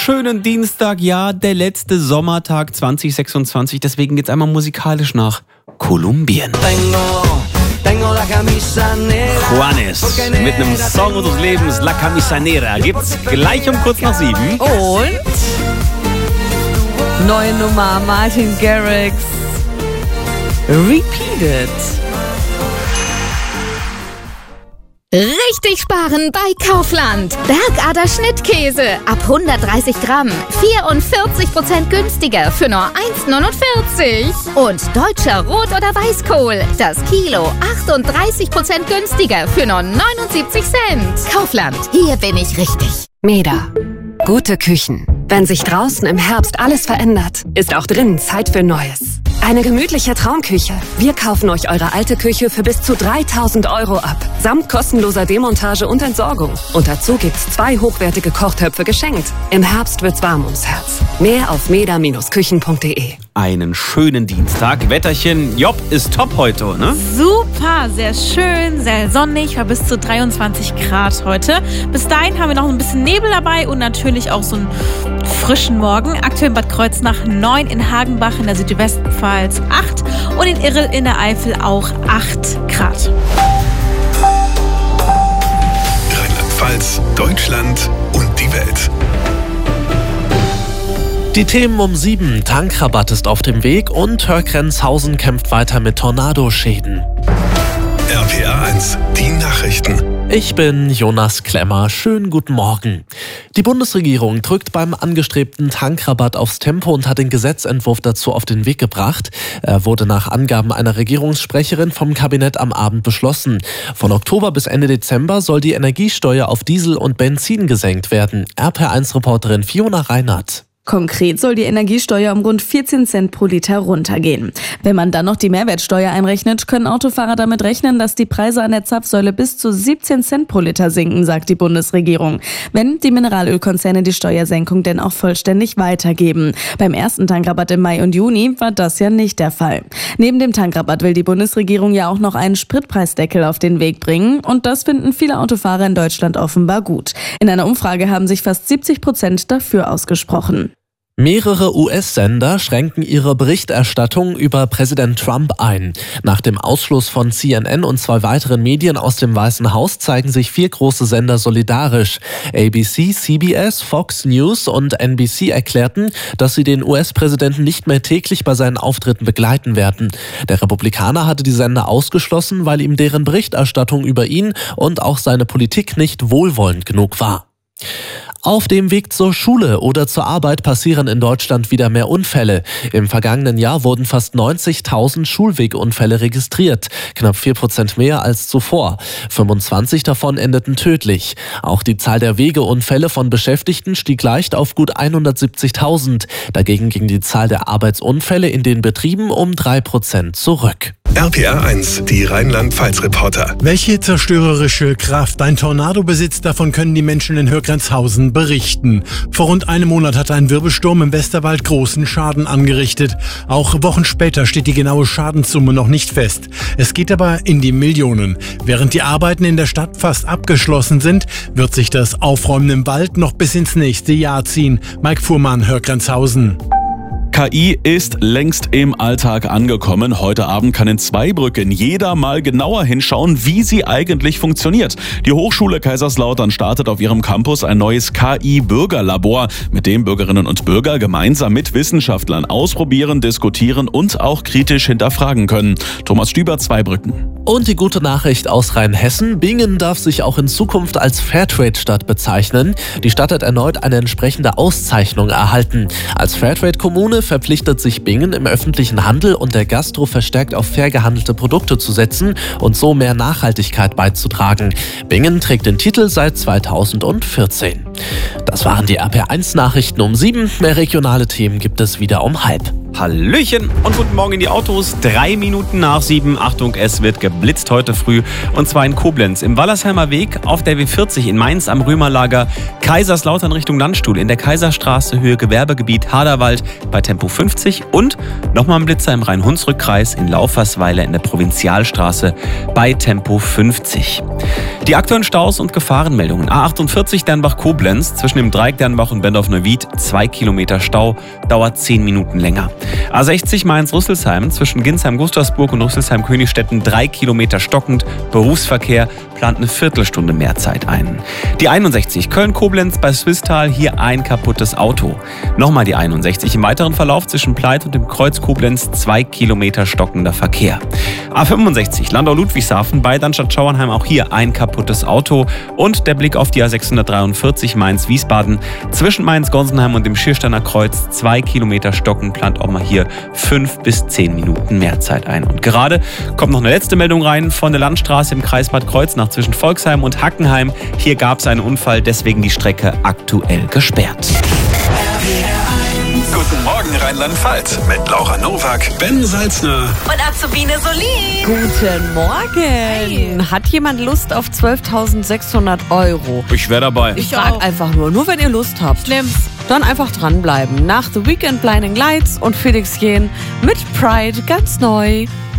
Schönen Dienstag, ja, der letzte Sommertag 2026, deswegen geht's einmal musikalisch nach Kolumbien. Juanes mit einem Song unseres Lebens, La Camisa Negra, gibt's gleich um kurz nach 7. Und neue Nummer, Martin Garrix, Repeated. Richtig sparen bei Kaufland. Bergader Schnittkäse ab 130 Gramm. 44% günstiger für nur 1,49. Und deutscher Rot- oder Weißkohl. Das Kilo 38% günstiger für nur 79 Cent. Kaufland, hier bin ich richtig. Meda. Gute Küchen. Wenn sich draußen im Herbst alles verändert, ist auch drinnen Zeit für Neues. Eine gemütliche Traumküche. Wir kaufen euch eure alte Küche für bis zu 3.000 € ab. Samt kostenloser Demontage und Entsorgung. Und dazu gibt's 2 hochwertige Kochtöpfe geschenkt. Im Herbst wird's warm ums Herz. Mehr auf meda-küchen.de. Einen schönen Dienstag. Wetterchen, Job ist top heute, ne? Super, sehr schön, sehr sonnig, war bis zu 23 Grad heute. Bis dahin haben wir noch ein bisschen Nebel dabei und natürlich auch so einen frischen Morgen. Aktuell in Bad Kreuznach 9, in Hagenbach in der Südwestpfalz 8 und in Irrel in der Eifel auch 8 Grad. Rheinland-Pfalz, Deutschland und die Welt. Die Themen um 7. Tankrabatt ist auf dem Weg und Hörgrenzhausen kämpft weiter mit Tornadoschäden. RPA 1, die Nachrichten. Ich bin Jonas Klemmer. Schönen guten Morgen. Die Bundesregierung drückt beim angestrebten Tankrabatt aufs Tempo und hat den Gesetzentwurf dazu auf den Weg gebracht. Er wurde nach Angaben einer Regierungssprecherin vom Kabinett am Abend beschlossen. Von Oktober bis Ende Dezember soll die Energiesteuer auf Diesel und Benzin gesenkt werden. RPA1-Reporterin Fiona Reinhardt. Konkret soll die Energiesteuer um rund 14 Cent pro Liter runtergehen. Wenn man dann noch die Mehrwertsteuer einrechnet, können Autofahrer damit rechnen, dass die Preise an der Zapfsäule bis zu 17 Cent pro Liter sinken, sagt die Bundesregierung. Wenn die Mineralölkonzerne die Steuersenkung denn auch vollständig weitergeben. Beim ersten Tankrabatt im Mai und Juni war das ja nicht der Fall. Neben dem Tankrabatt will die Bundesregierung ja auch noch einen Spritpreisdeckel auf den Weg bringen. Und das finden viele Autofahrer in Deutschland offenbar gut. In einer Umfrage haben sich fast 70% dafür ausgesprochen. Mehrere US-Sender schränken ihre Berichterstattung über Präsident Trump ein. Nach dem Ausschluss von CNN und 2 weiteren Medien aus dem Weißen Haus zeigen sich 4 große Sender solidarisch. ABC, CBS, Fox News und NBC erklärten, dass sie den US-Präsidenten nicht mehr täglich bei seinen Auftritten begleiten werden. Der Republikaner hatte die Sender ausgeschlossen, weil ihm deren Berichterstattung über ihn und auch seine Politik nicht wohlwollend genug war. Auf dem Weg zur Schule oder zur Arbeit passieren in Deutschland wieder mehr Unfälle. Im vergangenen Jahr wurden fast 90.000 Schulwegunfälle registriert, knapp 4% mehr als zuvor. 25 davon endeten tödlich. Auch die Zahl der Wegeunfälle von Beschäftigten stieg leicht auf gut 170.000. Dagegen ging die Zahl der Arbeitsunfälle in den Betrieben um 3% zurück. RPA 1, die Rheinland-Pfalz-Reporter. Welche zerstörerische Kraft ein Tornado besitzt, davon können die Menschen in Hörgrenzhausen berichten. Vor rund einem Monat hat ein Wirbelsturm im Westerwald großen Schaden angerichtet. Auch Wochen später steht die genaue Schadenssumme noch nicht fest. Es geht aber in die Millionen. Während die Arbeiten in der Stadt fast abgeschlossen sind, wird sich das Aufräumen im Wald noch bis ins nächste Jahr ziehen. Mike Fuhrmann, Hörgrenzhausen. KI ist längst im Alltag angekommen. Heute Abend kann in Zweibrücken jeder mal genauer hinschauen, wie sie eigentlich funktioniert. Die Hochschule Kaiserslautern startet auf ihrem Campus ein neues KI-Bürgerlabor, mit dem Bürgerinnen und Bürger gemeinsam mit Wissenschaftlern ausprobieren, diskutieren und auch kritisch hinterfragen können. Thomas Stüber, Zweibrücken. Und die gute Nachricht aus Rheinhessen: Bingen darf sich auch in Zukunft als Fairtrade-Stadt bezeichnen. Die Stadt hat erneut eine entsprechende Auszeichnung erhalten. Als Fairtrade-Kommune verpflichtet sich Bingen, im öffentlichen Handel und der Gastro verstärkt auf fair gehandelte Produkte zu setzen und so mehr Nachhaltigkeit beizutragen. Bingen trägt den Titel seit 2014. Das waren die RPA1-Nachrichten um 7. Mehr regionale Themen gibt es wieder um 6:30. Hallöchen und guten Morgen in die Autos. 3 Minuten nach 7. Achtung, es wird geblitzt heute früh. Und zwar in Koblenz, im Wallersheimer Weg, auf der W40 in Mainz am Römerlager, Kaiserslautern Richtung Landstuhl, in der Kaiserstraße, Höhe Gewerbegebiet Haderwald bei Tempo 50 und nochmal ein Blitzer im Rhein-Hunsrück-Kreis in Laufersweiler in der Provinzialstraße bei Tempo 50. Die Die aktuellen Staus und Gefahrenmeldungen. A48 Dernbach-Koblenz zwischen dem Dreieck Dernbach und Bendorf-Neuwied 2 Kilometer Stau, dauert 10 Minuten länger. A60 Mainz-Rüsselsheim zwischen Ginsheim-Gustavsburg und Rüsselsheim-Königstetten 3 Kilometer stockend, Berufsverkehr plant eine Viertelstunde mehr Zeit ein. Die 61 Köln-Koblenz bei Swisttal, hier ein kaputtes Auto. Nochmal die 61 im weiteren Verlauf zwischen Pleit und dem Kreuz Koblenz 2 Kilometer stockender Verkehr. A65 Landau-Ludwigshafen bei Darmstadt-Schauernheim, auch hier ein kaputtes Auto. Und der Blick auf die A643 Mainz-Wiesbaden zwischen Mainz-Gonsenheim und dem Schiersteiner Kreuz 2 Kilometer stocken, plant auch mal hier 5 bis 10 Minuten mehr Zeit ein. Und gerade kommt noch eine letzte Meldung rein von der Landstraße im Kreis Bad Kreuznach zwischen Volksheim und Hackenheim. Hier gab es einen Unfall, deswegen die Strecke aktuell gesperrt. Guten Morgen Rheinland-Pfalz mit Laura Nowak, Ben Salzner Und Azubine Solin. Guten Morgen. Hat jemand Lust auf 12.600 Euro? Ich wäre dabei. Ich frage einfach nur wenn ihr Lust habt. Schlimm's. Dann einfach dranbleiben. Nach The Weekend Blinding Lights und Felix Jähn mit Pride ganz neu.